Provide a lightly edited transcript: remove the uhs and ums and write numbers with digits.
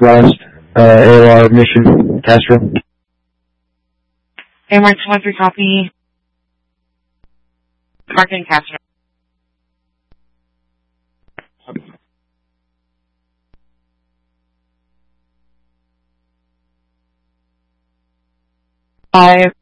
last AOR mission, Castro. AMR 213 copy. Marking Castro. Five.